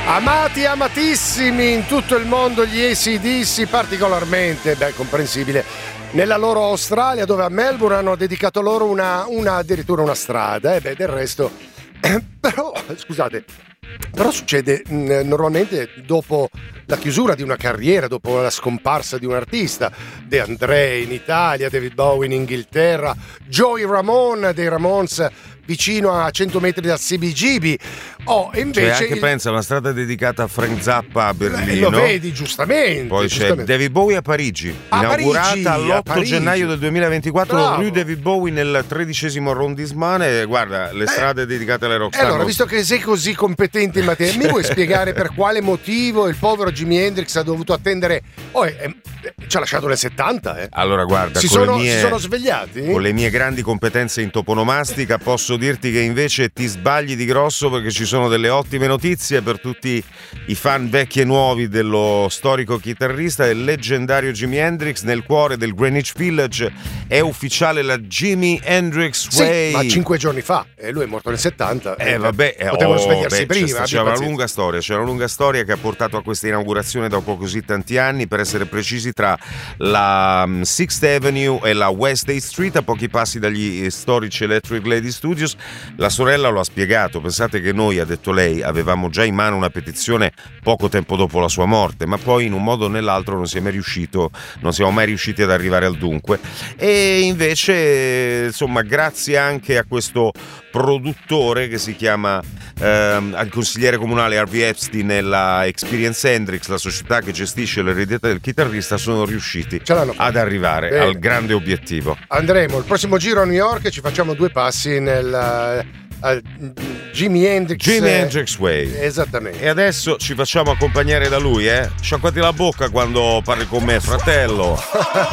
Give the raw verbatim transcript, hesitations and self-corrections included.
Amati, amatissimi in tutto il mondo gli A C D C, particolarmente, beh, comprensibile, nella loro Australia, dove a Melbourne hanno dedicato loro una, una addirittura una strada, e eh, beh, del resto, eh, però, scusate, però succede mh, normalmente dopo la chiusura di una carriera, dopo la scomparsa di un artista. De André in Italia, David Bowie in Inghilterra, Joey Ramone dei Ramones vicino a cento metri dal C B G B. Oh, e invece cioè, anche il... pensa, una strada dedicata a Frank Zappa a Berlino. Lo vedi, giustamente. Poi giustamente. c'è David Bowie a Parigi, a inaugurata Parigi, l'otto gennaio del duemilaventiquattro, Bravo. Rue David Bowie nel tredicesimo arrondissement. E guarda, le strade eh, dedicate alle rockstar. Allora, visto che sei così competente in materia, mi vuoi spiegare per quale motivo il povero Jimi Hendrix ha dovuto attendere? Oh, eh, ci ha lasciato nel settanta, eh. Allora, guarda, si con sono, le mie, si sono svegliati? Con le mie grandi competenze in toponomastica posso dirti che invece ti sbagli di grosso, perché ci sono delle ottime notizie per tutti i fan vecchi e nuovi dello storico chitarrista e leggendario Jimi Hendrix. Nel cuore del Greenwich Village è ufficiale la Jimi Hendrix Way. Sì, ma cinque giorni fa, e lui è morto nel settanta. Eh vabbè, potevano oh, svegliarsi beh, prima. C'è, c'è una lunga storia, c'è una lunga storia che ha portato a questa inaugurazione dopo così tanti anni, per essere precisi tra la um, Sixth Avenue e la West eighth Street, a pochi passi dagli storici Electric Lady Studios. La sorella lo ha spiegato, pensate che noi, ha detto lei, avevamo già in mano una petizione poco tempo dopo la sua morte, ma poi in un modo o nell'altro non si è mai riuscito, non siamo mai riusciti ad arrivare al dunque. E invece, insomma, grazie anche a questo produttore che si chiama ehm, al consigliere comunale Harvey Epstein e la Experience Hendrix, la società che gestisce l'eredità del chitarrista, sono riusciti ad arrivare Bene. al grande obiettivo. Andremo il prossimo giro a New York e ci facciamo due passi nel uh, Jimi Hendrix Jimi Hendrix Way. Esattamente. E adesso ci facciamo accompagnare da lui, eh? Sciacquati la bocca quando parli con me, fratello.